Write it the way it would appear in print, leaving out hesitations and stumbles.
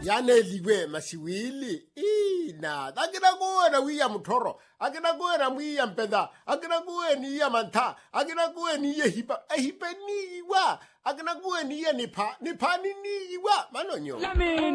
Yane liwe masiwili. Na akina kuwe na wiya mutoro. Akina kuwe na wiya mpeda. Akina kuwe ni ya manta. Akina kuwe ni ya hipa. Hipa ni iwa. Akina kuwe ni ya nipa. Nipa ni iwa. Manonyo.